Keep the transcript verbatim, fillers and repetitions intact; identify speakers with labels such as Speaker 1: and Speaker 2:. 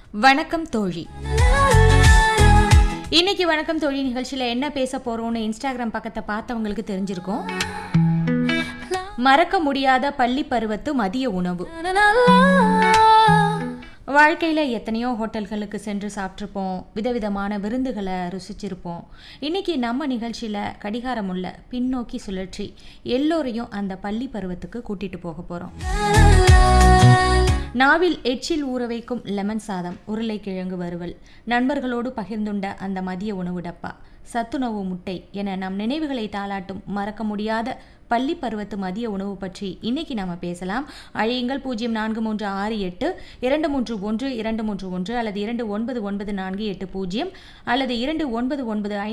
Speaker 1: வணக்கம் தோழி. இன்னைக்கு வணக்கம் தோழி நிகழ்ச்சியில் என்ன பேச போறோம்னு இன்ஸ்டாகிராம் பக்கத்தை பார்த்தவங்களுக்கு தெரிஞ்சிருக்கும். மறக்க முடியாத பள்ளி பருவத்து மதிய உணவு. வாழ்க்கையில் எத்தனையோ ஹோட்டல்களுக்கு சென்று சாப்பிட்ருப்போம், விதவிதமான விருந்துகளை ருசிச்சிருப்போம். இன்னைக்கு நம்ம நிகழ்ச்சியில் கடிகாரமுள்ள பின்னோக்கி சுழற்சி எல்லோரையும் அந்த பள்ளி பருவத்துக்கு கூட்டிட்டு போக போகிறோம். நாவில் எச்சில் ஊற வைக்கும் லெமன் சாதம், உருளைக்கிழங்கு வறுவல், நண்பர்களோடு பகிர்ந்துண்ட அந்த மதிய உணவு டப்பா, சத்துணவு முட்டை என நம் நினைவுகளை தாளாட்டும் மறக்க முடியாத பள்ளி பருவத்து மதிய உணவு பற்றி இன்னைக்கு நாம பேசலாம். அழையுங்கள் பூஜ்ஜியம் நான்கு மூன்று ஆறு எட்டு இரண்டு மூன்று ஒன்று இரண்டு மூன்று ஒன்று அல்லது இரண்டு ஒன்பது ஒன்பது நான்கு எட்டு பூஜ்ஜியம் அல்லது இரண்டு ஒன்பது ஒன்பது